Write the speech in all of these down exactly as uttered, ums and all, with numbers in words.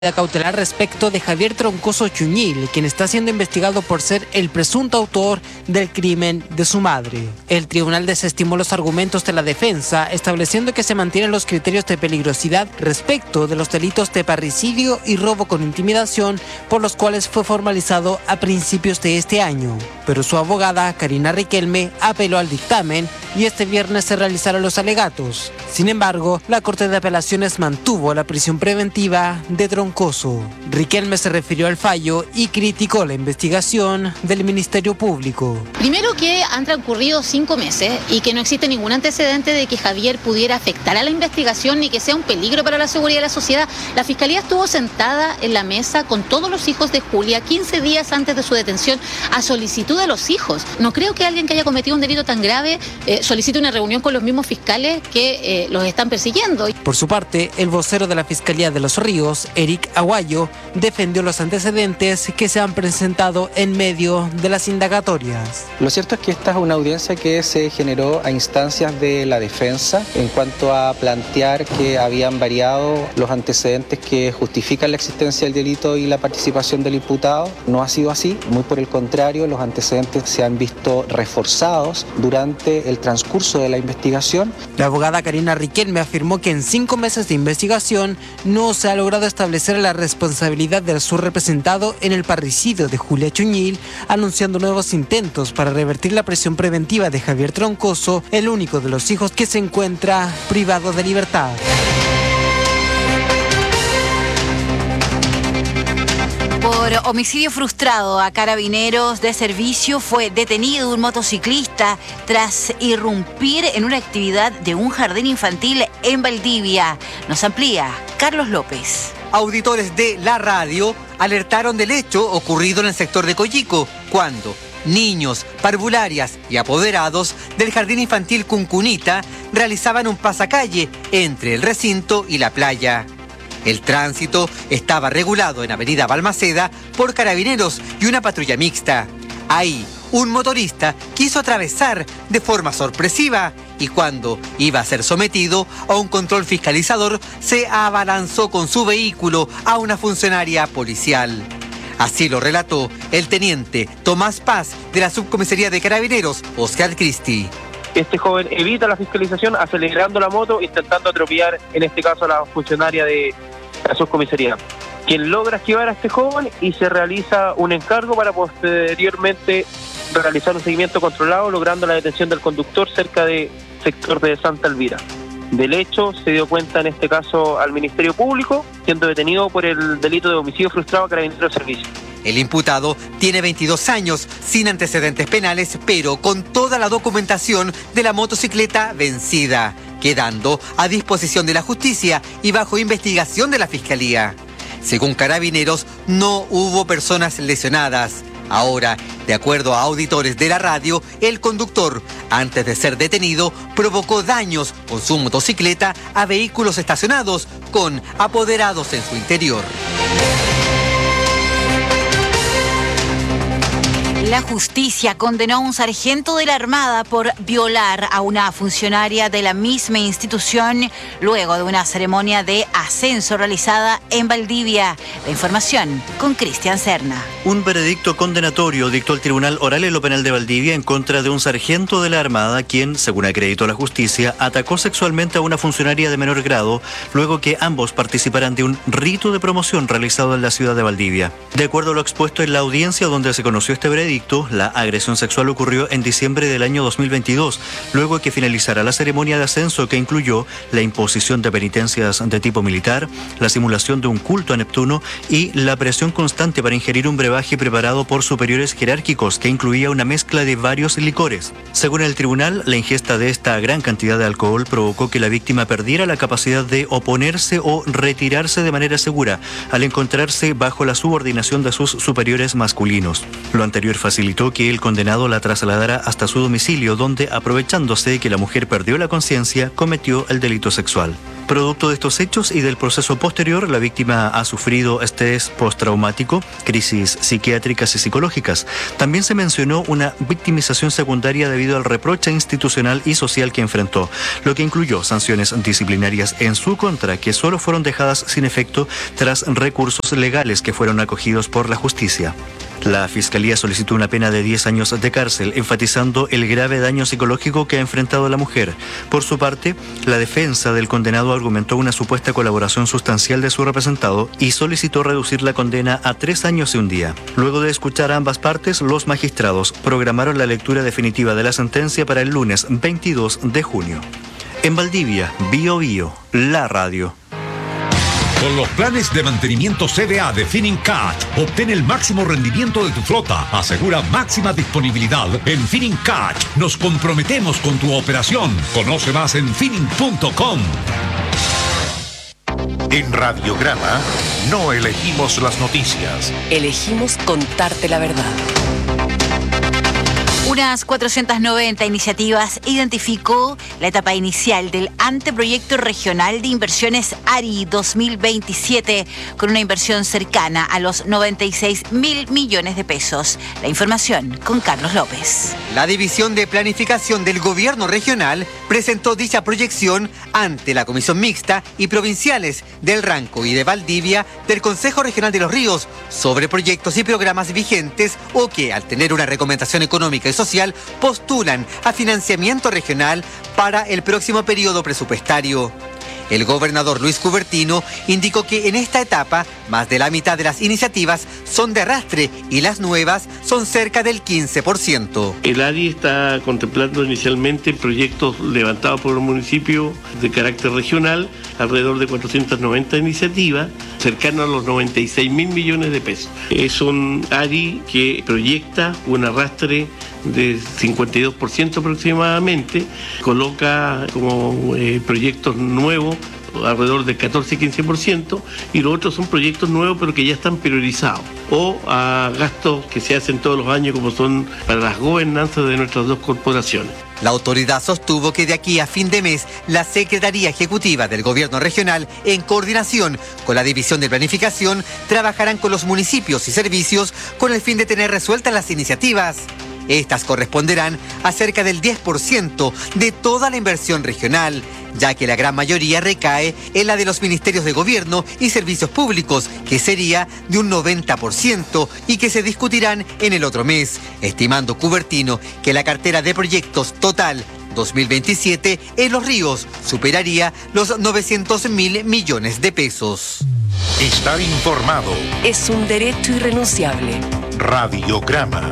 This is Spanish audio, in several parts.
cautelar respecto de Javier Troncoso Chuñil, quien está siendo investigado por ser el presunto autor del crimen de su madre. El tribunal desestimó los argumentos de la defensa, estableciendo que se mantienen los criterios de peligrosidad respecto de los delitos de parricidio y robo con intimidación, por los cuales fue formalizado a principios de este año. Pero su abogada, Karina Riquelme, apeló al dictamen y este viernes se realizaron los alegatos. Sin embargo, la Corte de Apelaciones mantuvo la prisión preventiva de Troncoso. Riquelme se refirió al fallo y criticó la investigación del Ministerio Público. Primero, que han transcurrido cinco meses y que no existe ningún antecedente de que Javier pudiera afectar a la investigación ni que sea un peligro para la seguridad de la sociedad. La Fiscalía estuvo sentada en la mesa con todos los hijos de Julia quince días antes de su detención a solicitud de los hijos. No creo que alguien que haya cometido un delito tan grave eh, solicite una reunión con los mismos fiscales que eh, los están persiguiendo. Por su parte, el vocero de la Fiscalía de Los Ríos, Eric Aguayo, defendió los antecedentes que se han presentado en medio de las indagatorias. Lo cierto es que esta es una audiencia que se generó a instancias de la defensa en cuanto a plantear que habían variado los antecedentes que justifican la existencia del delito y la participación del imputado. No ha sido así, muy por el contrario, los antecedentes se han visto reforzados durante el transcurso de la investigación. La abogada Karina Riquelme afirmó que en cinco meses de investigación no se ha logrado establecer la responsabilidad del subrepresentado en el parricidio de Julia Chuñil, anunciando nuevos intentos para revertir la prisión preventiva de Javier Troncoso, el único de los hijos que se encuentra privado de libertad. Por homicidio frustrado a carabineros de servicio fue detenido un motociclista tras irrumpir en una actividad de un jardín infantil en Valdivia. Nos amplía Carlos López. Auditores de la radio alertaron del hecho ocurrido en el sector de Coyico, cuando niños, parvularias y apoderados del jardín infantil Cuncunita realizaban un pasacalle entre el recinto y la playa. El tránsito estaba regulado en Avenida Balmaceda por carabineros y una patrulla mixta. Ahí, un motorista quiso atravesar de forma sorpresiva y cuando iba a ser sometido a un control fiscalizador, se abalanzó con su vehículo a una funcionaria policial. Así lo relató el teniente Tomás Paz de la Subcomisaría de Carabineros, Oscar Cristi. Este joven evita la fiscalización acelerando la moto, intentando atropellar, en este caso, a la funcionaria de la subcomisaría, quien logra esquivar a este joven y se realiza un encargo para posteriormente realizar un seguimiento controlado, logrando la detención del conductor cerca del sector de Santa Elvira. Del hecho se dio cuenta, en este caso, al Ministerio Público, siendo detenido por el delito de homicidio frustrado a carabineros de servicio. El imputado tiene veintidós años, sin antecedentes penales, pero con toda la documentación de la motocicleta vencida, quedando a disposición de la justicia y bajo investigación de la Fiscalía. Según Carabineros, no hubo personas lesionadas. Ahora, de acuerdo a auditores de la radio, el conductor, antes de ser detenido, provocó daños con su motocicleta a vehículos estacionados con apoderados en su interior. La justicia condenó a un sargento de la Armada por violar a una funcionaria de la misma institución luego de una ceremonia de ascenso realizada en Valdivia. La información con Cristian Serna. Un veredicto condenatorio dictó el Tribunal Oral en lo Penal de Valdivia en contra de un sargento de la Armada quien, según acreditó la justicia, atacó sexualmente a una funcionaria de menor grado luego que ambos participaran de un rito de promoción realizado en la ciudad de Valdivia. De acuerdo a lo expuesto en la audiencia donde se conoció este veredicto, la agresión sexual ocurrió en diciembre del año dos mil veintidós, luego de que finalizara la ceremonia de ascenso que incluyó la imposición de penitencias de tipo militar, la simulación de un culto a Neptuno y la presión constante para ingerir un brebaje preparado por superiores jerárquicos que incluía una mezcla de varios licores. Según el tribunal, la ingesta de esta gran cantidad de alcohol provocó que la víctima perdiera la capacidad de oponerse o retirarse de manera segura al encontrarse bajo la subordinación de sus superiores masculinos. Lo anterior facilitó que el condenado la trasladara hasta su domicilio, donde, aprovechándose de que la mujer perdió la conciencia, cometió el delito sexual. Producto de estos hechos y del proceso posterior, la víctima ha sufrido estrés postraumático, crisis psiquiátricas y psicológicas. También se mencionó una victimización secundaria debido al reproche institucional y social que enfrentó, lo que incluyó sanciones disciplinarias en su contra que solo fueron dejadas sin efecto tras recursos legales que fueron acogidos por la justicia. La Fiscalía solicitó una pena de diez años de cárcel, enfatizando el grave daño psicológico que ha enfrentado la mujer. Por su parte, la defensa del condenado argumentó una supuesta colaboración sustancial de su representado y solicitó reducir la condena a tres años y un día. Luego de escuchar a ambas partes, los magistrados programaron la lectura definitiva de la sentencia para el lunes veintidós de junio. En Valdivia, Bio Bio, la radio. Con los planes de mantenimiento C V A de Finincat, obtén el máximo rendimiento de tu flota. Asegura máxima disponibilidad. En Finincat nos comprometemos con tu operación. Conoce más en finning punto com. En Radiograma no elegimos las noticias. Elegimos contarte la verdad. Unas cuatrocientas noventa iniciativas identificó la etapa inicial del anteproyecto regional de inversiones A R I dos mil veintisiete, con una inversión cercana a los noventa y seis mil millones de pesos. La información con Carlos López. La División de Planificación del Gobierno Regional presentó dicha proyección ante la Comisión Mixta y Provinciales del Ranco y de Valdivia del Consejo Regional de los Ríos sobre proyectos y programas vigentes o que, al tener una recomendación económica y social, postulan a financiamiento regional para el próximo periodo presupuestario. El gobernador Luis Cubertino indicó que en esta etapa más de la mitad de las iniciativas son de arrastre y las nuevas son cerca del quince por ciento. El A R I está contemplando inicialmente proyectos levantados por el municipio de carácter regional, alrededor de cuatrocientas noventa iniciativas, cercano a los noventa y seis mil millones de pesos. Es un A R I que proyecta un arrastre de cincuenta y dos por ciento aproximadamente, coloca como eh, proyectos nuevos alrededor del catorce a quince por ciento y los otros son proyectos nuevos pero que ya están priorizados o a gastos que se hacen todos los años como son para las gobernanzas de nuestras dos corporaciones. La autoridad sostuvo que de aquí a fin de mes, la Secretaría Ejecutiva del Gobierno Regional, en coordinación con la División de Planificación, trabajarán con los municipios y servicios con el fin de tener resueltas las iniciativas. Estas corresponderán a cerca del diez por ciento de toda la inversión regional, ya que la gran mayoría recae en la de los ministerios de gobierno y servicios públicos, que sería de un noventa por ciento y que se discutirán en el otro mes, estimando Cubertino que la cartera de proyectos total dos mil veintisiete en Los Ríos superaría los novecientos mil millones de pesos. Estar informado es un derecho irrenunciable. Radiograma.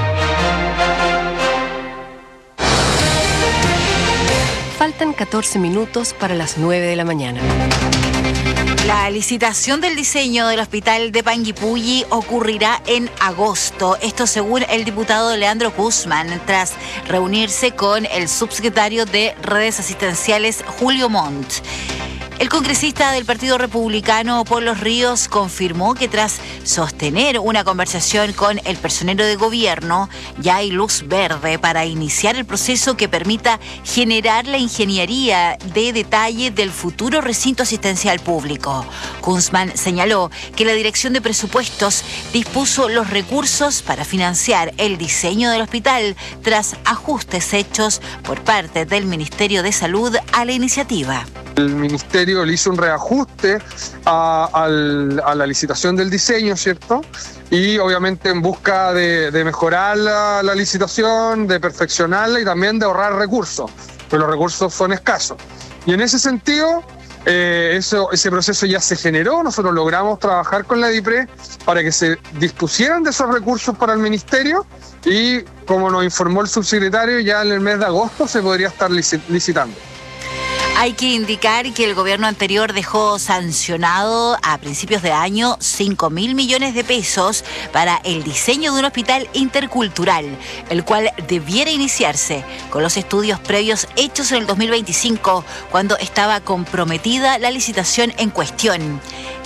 Faltan catorce minutos para las nueve de la mañana. La licitación del diseño del hospital de Panguipulli ocurrirá en agosto. Esto según el diputado Leandro Guzmán, tras reunirse con el subsecretario de Redes Asistenciales, Julio Montt. El congresista del Partido Republicano por Los Ríos confirmó que tras sostener una conversación con el personero de gobierno, ya hay luz verde para iniciar el proceso que permita generar la ingeniería de detalle del futuro recinto asistencial público. Kunzman señaló que la Dirección de Presupuestos dispuso los recursos para financiar el diseño del hospital tras ajustes hechos por parte del Ministerio de Salud a la iniciativa. El Ministerio le hizo un reajuste a, al, a la licitación del diseño, ¿cierto? Y obviamente en busca de, de mejorar la, la licitación, de perfeccionarla y también de ahorrar recursos, pero los recursos son escasos. Y en ese sentido, eh, eso, ese proceso ya se generó, nosotros logramos trabajar con la DIPRE para que se dispusieran de esos recursos para el Ministerio y, como nos informó el subsecretario, ya en el mes de agosto se podría estar licitando. Hay que indicar que el gobierno anterior dejó sancionado a principios de año cinco mil millones de pesos para el diseño de un hospital intercultural, el cual debiera iniciarse con los estudios previos hechos en el dos mil veinticinco, cuando estaba comprometida la licitación en cuestión.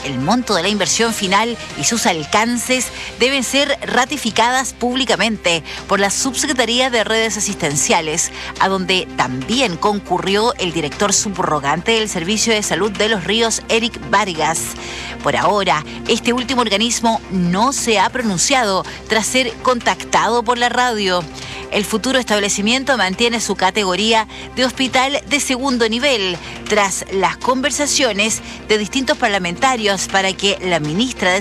el monto de la inversión final y sus alcances deben ser ratificadas públicamente por la Subsecretaría de Redes Asistenciales, a donde también concurrió el director subrogante del Servicio de Salud de Los Ríos, Eric Vargas. Por ahora, este último organismo no se ha pronunciado tras ser contactado por la radio. El futuro establecimiento mantiene su categoría de hospital de segundo nivel, tras las conversaciones de distintos parlamentarios para que la ministra de